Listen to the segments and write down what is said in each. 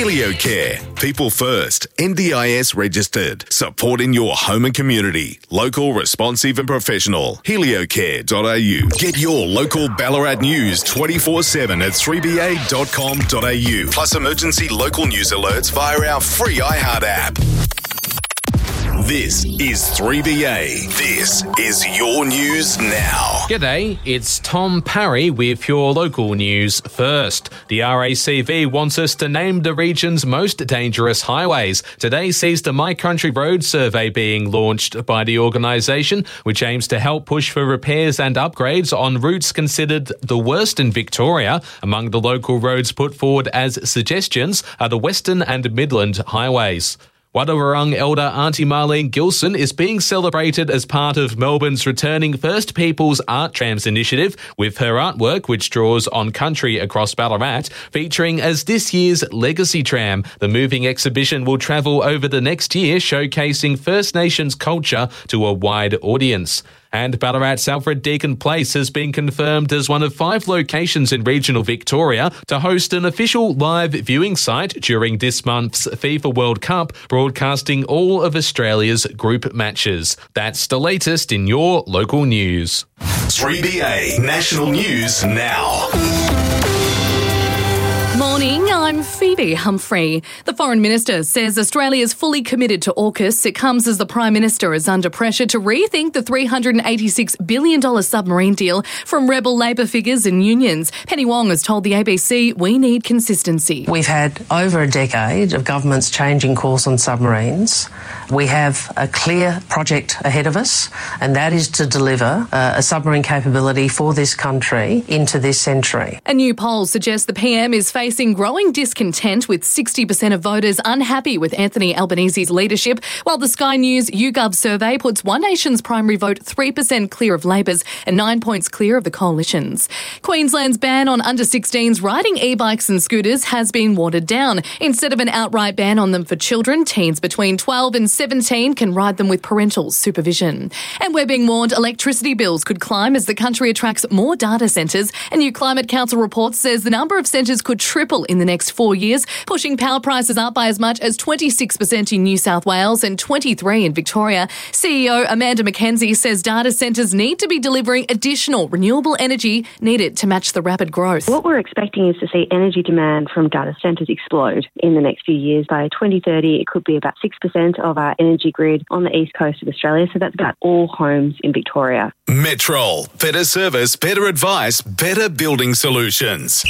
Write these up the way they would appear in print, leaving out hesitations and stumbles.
HelioCare. People first. NDIS registered. Supporting your home and community. Local, responsive and professional. HelioCare.au. Get your local Ballarat news 24/7 at 3ba.com.au. Plus emergency local news alerts via our free iHeart app. This is 3BA. This is your news now. G'day, it's Tom Parry with your local news first. The RACV wants us to name the region's most dangerous highways. Today sees the My Country Road survey being launched by the organisation, which aims to help push for repairs and upgrades on routes considered the worst in Victoria. Among the local roads put forward as suggestions are the Western and Midland highways. Wadawurrung elder Auntie Marlene Gilson is being celebrated as part of Melbourne's returning First Peoples Art Trams initiative with her artwork, which draws on country across Ballarat, featuring as this year's Legacy Tram. The moving exhibition will travel over the next year, showcasing First Nations culture to a wide audience. And Ballarat's Alfred Deakin Place has been confirmed as one of 5 locations in regional Victoria to host an official live viewing site during this month's FIFA World Cup, broadcasting all of Australia's group matches. That's the latest in your local news. 3BA National News Now. Morning, I'm Phoebe Humphrey. The Foreign Minister says Australia is fully committed to AUKUS. It comes as the Prime Minister is under pressure to rethink the $386 billion submarine deal from rebel Labor figures and unions. Penny Wong has told the ABC we need consistency. We've had over a decade of governments changing course on submarines. We have a clear project ahead of us, and that is to deliver a submarine capability for this country into this century. A new poll suggests the PM is facing growing discontent, with 60% of voters unhappy with Anthony Albanese's leadership, while the Sky News YouGov survey puts One Nation's primary vote 3% clear of Labor's and 9 points clear of the coalition's. Queensland's ban on under-16s riding e-bikes and scooters has been watered down. Instead of an outright ban on them for children, teens between 12 and 17 can ride them with parental supervision. And we're being warned electricity bills could climb as the country attracts more data centres. A new Climate Council report says the number of centres could triple in the next 4 years, pushing power prices up by as much as 26% in New South Wales and 23% in Victoria. CEO Amanda McKenzie says data centres need to be delivering additional renewable energy needed to match the rapid growth. What we're expecting is to see energy demand from data centres explode in the next few years. By 2030, it could be about 6% of our energy grid on the east coast of Australia, so that's about all homes in Victoria. Metrol. Better service, better advice, better building solutions.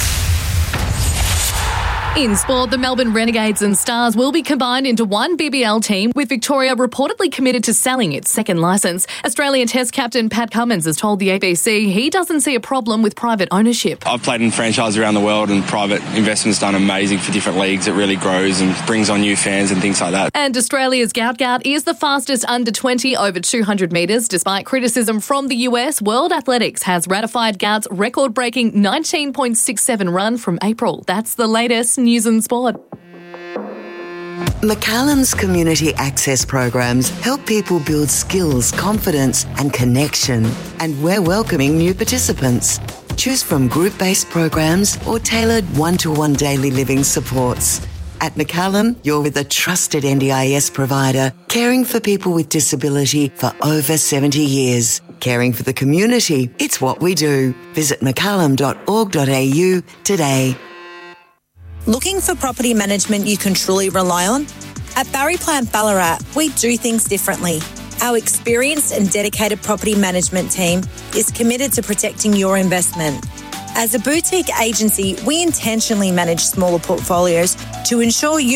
In sport, the Melbourne Renegades and Stars will be combined into one BBL team, with Victoria reportedly committed to selling its second licence. Australian Test captain Pat Cummins has told the ABC he doesn't see a problem with private ownership. I've played in franchise around the world, and private investment's done amazing for different leagues. It really grows and brings on new fans and things like that. And Australia's Gout is the fastest under 20 over 200 metres. Despite criticism from the US, World Athletics has ratified Gout's record-breaking 19.67 run from April. That's the latest news and sport. McCallum's community access programs help people build skills, confidence and connection. And we're welcoming new participants. Choose from group-based programs or tailored one-to-one daily living supports. At McCallum, you're with a trusted NDIS provider, caring for people with disability for over 70 years. Caring for the community, it's what we do. Visit mccallum.org.au today. Looking for property management you can truly rely on? At Barry Plant Ballarat, we do things differently. Our experienced and dedicated property management team is committed to protecting your investment. As a boutique agency, we intentionally manage smaller portfolios to ensure you